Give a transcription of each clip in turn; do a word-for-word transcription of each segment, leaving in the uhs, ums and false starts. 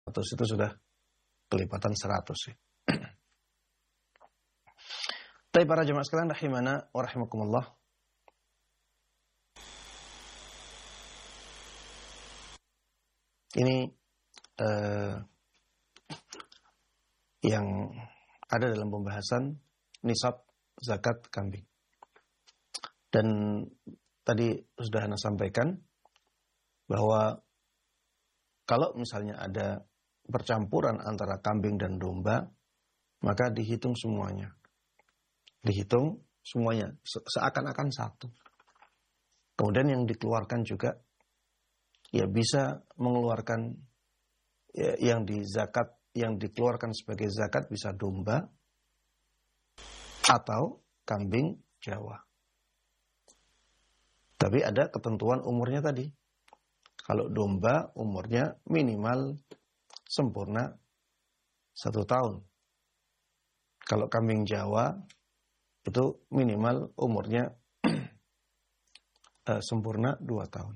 itu sudah kelipatan seratus ya. Tapi para jemaah sekalian rahimana wa rahimakumullah. Ini uh, yang ada dalam pembahasan nisab zakat kambing. Dan tadi sudah Anda sampaikan bahwa kalau misalnya ada percampuran antara kambing dan domba, maka dihitung semuanya. Dihitung semuanya seakan-akan satu. Kemudian yang dikeluarkan juga ya bisa mengeluarkan ya, yang di zakat, yang dikeluarkan sebagai zakat bisa domba atau kambing Jawa. Tapi ada ketentuan umurnya tadi. Kalau domba umurnya minimal sempurna satu tahun. Kalau kambing Jawa itu minimal umurnya uh, sempurna dua tahun.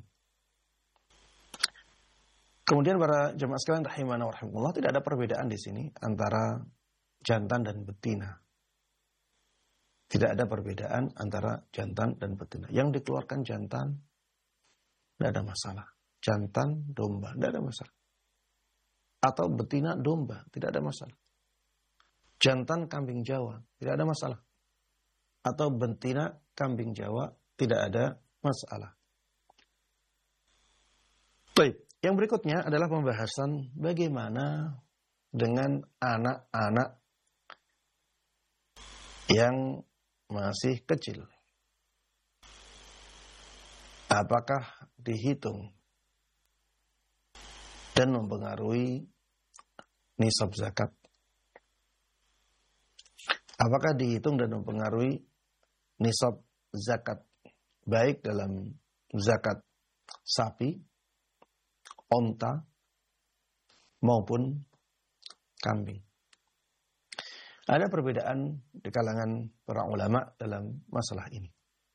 Kemudian para jemaah sekalian rahimana wa rahimakumullah, tidak ada perbedaan di sini antara jantan dan betina. Tidak ada perbedaan antara jantan dan betina. Yang dikeluarkan jantan tidak ada masalah. Jantan domba tidak ada masalah. Atau betina domba tidak ada masalah. Jantan kambing Jawa tidak ada masalah. Atau betina kambing Jawa tidak ada masalah. Baik, yang berikutnya adalah pembahasan bagaimana dengan anak-anak yang masih kecil. Apakah dihitung dan mempengaruhi nisab zakat? Apakah dihitung dan mempengaruhi nisab zakat, baik dalam zakat sapi, onta, maupun kambing? Ada perbedaan di kalangan para ulama dalam masalah ini.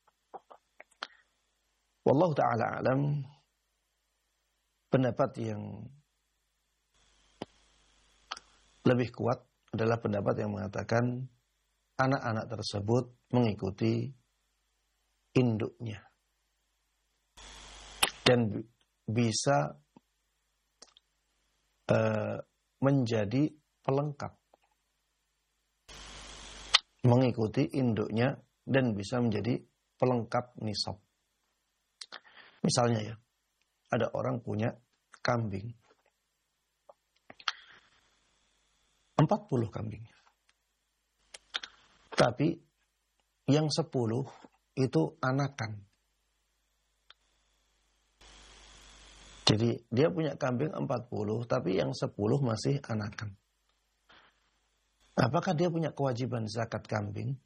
Wallahu ta'ala alam, pendapat yang lebih kuat adalah pendapat yang mengatakan anak-anak tersebut mengikuti induknya dan bisa uh, menjadi pelengkap, mengikuti induknya dan bisa menjadi pelengkap nisab. Misalnya ya, ada orang punya kambing, empat puluh kambing, tapi yang sepuluh itu anakan. Jadi dia punya kambing empat puluh, tapi yang sepuluh masih anakan. Apakah dia punya kewajiban zakat kambing?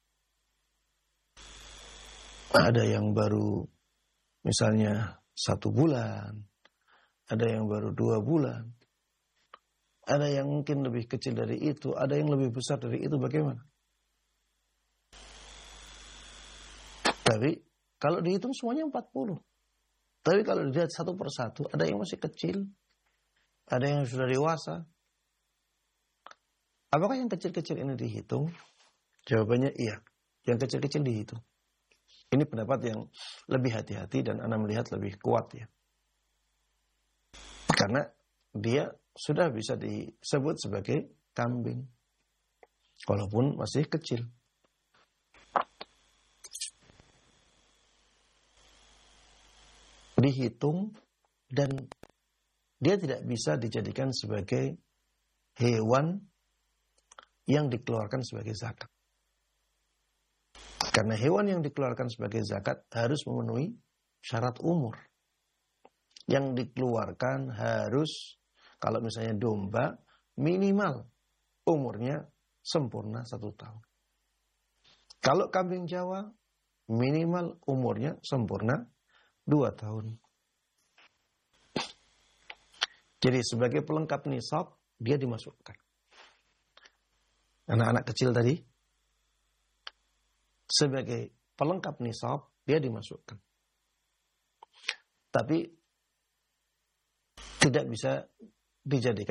Ada yang baru misalnya satu bulan, ada yang baru dua bulan, ada yang mungkin lebih kecil dari itu, ada yang lebih besar dari itu, bagaimana? Tapi kalau dihitung semuanya empat puluh. Tapi kalau dilihat satu persatu, ada yang masih kecil, ada yang sudah dewasa. Apakah yang kecil-kecil ini dihitung? Jawabannya iya, yang kecil-kecil dihitung. Ini pendapat yang lebih hati-hati dan Anda melihat lebih kuat ya. Karena dia sudah bisa disebut sebagai kambing, walaupun masih kecil. Dihitung dan dia tidak bisa dijadikan sebagai hewan yang dikeluarkan sebagai zakat. Karena hewan yang dikeluarkan sebagai zakat harus memenuhi syarat umur. Yang dikeluarkan harus, kalau misalnya domba, minimal umurnya sempurna satu tahun. Kalau kambing Jawa, minimal umurnya sempurna dua tahun. Jadi sebagai pelengkap nisab, dia dimasukkan. Anak-anak kecil tadi, sebagai pelengkap nisab, dia dimasukkan. Tapi tidak bisa dijadikan